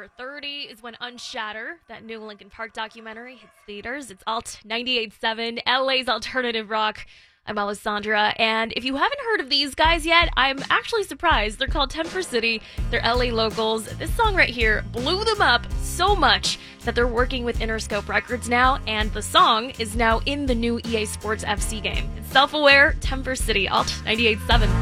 4:30 is when Unshatter, that new Linkin Park documentary, hits theaters. It's Alt 98.7, LA's alternative rock. I'm Alessandra, and if you haven't heard of these guys yet, I'm actually surprised. They're called Temper City. They're LA locals. This song right here blew them up so much that they're working with Interscope Records now, and the song is now in the new EA Sports FC game. It's Self-Aware, Temper City, Alt 98.7.